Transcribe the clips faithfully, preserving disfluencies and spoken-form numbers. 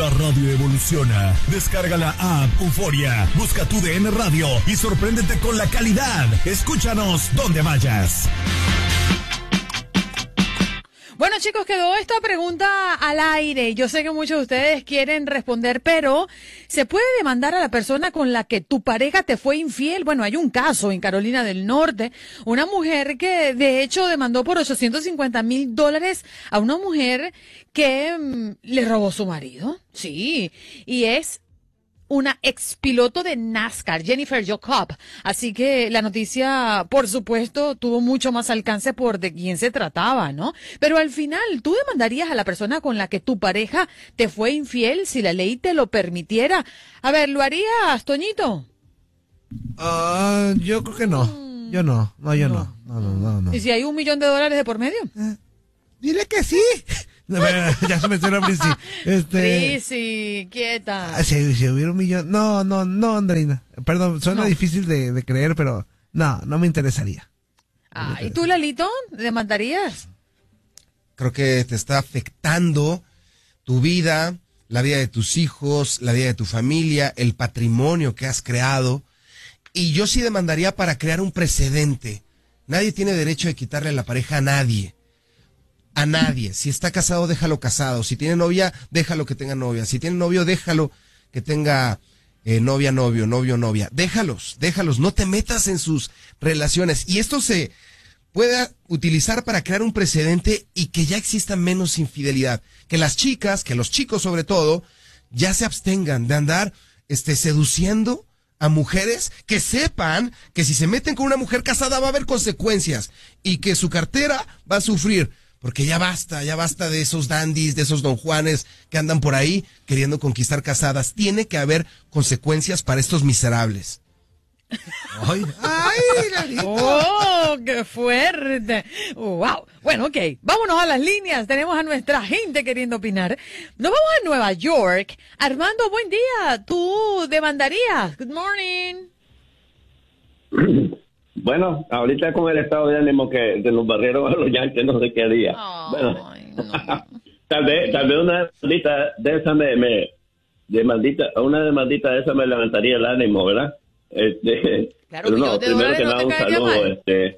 La radio evoluciona. Descarga la app Euforia, busca tu D N Radio y sorpréndete con la calidad. Escúchanos donde vayas. Bueno, chicos, quedó esta pregunta al aire. Yo sé que muchos de ustedes quieren responder, pero ¿se puede demandar a la persona con la que tu pareja te fue infiel? Bueno, hay un caso en Carolina del Norte, una mujer que de hecho demandó por ochocientos cincuenta mil dólares a una mujer que mmm, le robó su marido. Sí, y es una expiloto de NASCAR, Jennifer Jacob. Así que la noticia, por supuesto, tuvo mucho más alcance por de quién se trataba, ¿no? Pero al final, ¿tú demandarías a la persona con la que tu pareja te fue infiel si la ley te lo permitiera? A ver, ¿lo harías, Toñito? Uh, yo creo que no. Yo no. No, yo no. No, no, no, no. ¿Y si hay un millón de dólares de por medio? Eh, dile que sí. No, ya se mencionó a Prissy. Este, Prissy, quieta. Si, si hubiera un millón. No, no, no, Andreina. Perdón, suena No. difícil de, de creer, pero no, no me interesaría. Ah, ¿y tú, Lalito? ¿Demandarías? Creo que te está afectando tu vida, la vida de tus hijos, la vida de tu familia, el patrimonio que has creado. Y yo sí demandaría para crear un precedente. Nadie tiene derecho de quitarle la pareja a nadie. A nadie. Si está casado, déjalo casado. Si tiene novia, déjalo que tenga novia. Si tiene novio, déjalo que tenga eh, novia, novio, novio, novia. Déjalos, déjalos. No te metas en sus relaciones. Y esto se puede utilizar para crear un precedente y que ya exista menos infidelidad. Que las chicas, que los chicos sobre todo, ya se abstengan de andar este, seduciendo a mujeres, que sepan que si se meten con una mujer casada va a haber consecuencias y que su cartera va a sufrir. Porque ya basta, ya basta de esos dandies, de esos don Juanes que andan por ahí queriendo conquistar casadas. Tiene que haber consecuencias para estos miserables. Ay, ay, Larito. ¡Oh, qué fuerte! ¡Wow! Bueno, ok, vámonos a las líneas. Tenemos a nuestra gente queriendo opinar. Nos vamos a Nueva York. Armando, buen día. ¿Tú demandarías? Good morning. Bueno, ahorita con el estado de ánimo que de los barreros a los yankees no sé qué haría. Oh, bueno, no. tal vez, tal vez una maldita de esa me, me de maldita, una de maldita de esa me levantaría el ánimo, ¿verdad? Este, Claro, pero millón no, de primero dólares que no nada te un caería saludo, mal. este,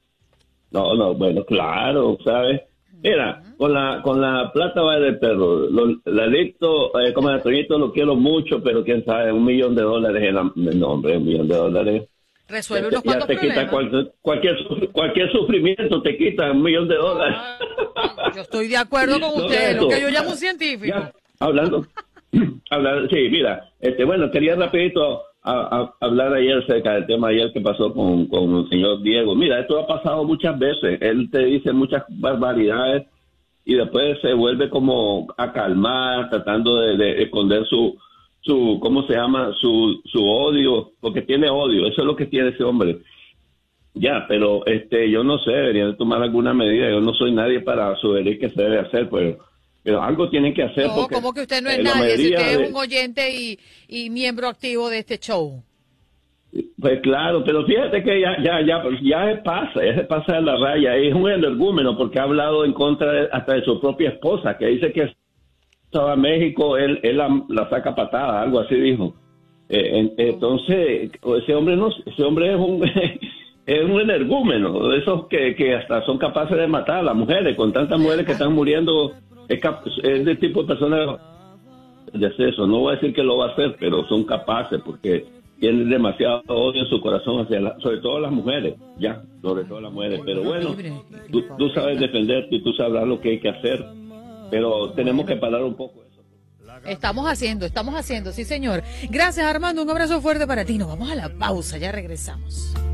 no, no, bueno, claro, ¿sabes? Mira, con la con la plata va del perro. Lo, la Lito, eh, como el Toñito lo quiero mucho, pero quién sabe, un millón de dólares en la, no, hombre, un millón de dólares. Resuelve Ya unos te- ya cuantos te quita problemas. cualquier, cualquier suf- cualquier sufrimiento, te quita un millón de dólares. Ah, yo estoy de acuerdo con No, usted, lo eso. que yo llamo un científico. Ya, hablando, hablando, sí, mira, este, bueno, quería rapidito a, a- hablar ayer acerca del tema ayer que pasó con, con el señor Diego. Mira, esto ha pasado muchas veces. Él te dice muchas barbaridades y después se vuelve como a calmar, tratando de, de esconder su su, ¿cómo se llama? Su, su odio, porque tiene odio, eso es lo que tiene ese hombre. Ya, pero este, yo no sé, deberían de tomar alguna medida, yo no soy nadie para sugerir qué se debe hacer, pero, pero algo tienen que hacer. No, porque, como que usted no es eh, la nadie, si mayoría usted de- es un oyente y, y miembro activo de este show. Pues claro, pero fíjate que ya ya ya ya se pasa, ya se pasa de la raya, es un energúmeno porque ha hablado en contra de- hasta de su propia esposa, que dice que estaba en México, él, él la, la saca patada, algo así dijo. Eh, en- entonces, ese hombre no, ese hombre es un es un energúmeno, de esos que, que hasta son capaces de matar a las mujeres, con tantas mujeres que están muriendo, es, cap- es del tipo de personas de hacer eso. No voy a decir que lo va a hacer, pero son capaces porque tienen demasiado odio en su corazón hacia la, sobre todo las mujeres, ya, sobre todo las mujeres. Pero bueno, tú, tú sabes defenderte y tú sabrás lo que hay que hacer, pero tenemos que parar un poco eso. Estamos haciendo, estamos haciendo, sí señor. Gracias Armando, un abrazo fuerte para ti. Nos vamos a la pausa, ya regresamos.